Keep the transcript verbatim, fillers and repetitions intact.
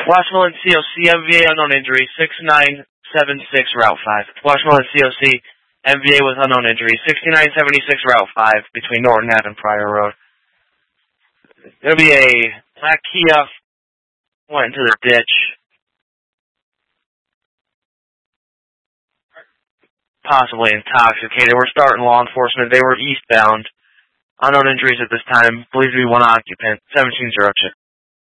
Washington C O C, M V A, unknown injury, six nine seven six, Route five. Washington C O C, M V A with unknown injury, sixty-nine seventy-six, Route five, between Norton Ave and Pryor Road. There'll be a black Kia, went into the ditch. Possibly intoxicated. We're starting law enforcement. They were eastbound. Unknown injuries at this time. Believed to be one occupant. seventeen zero check.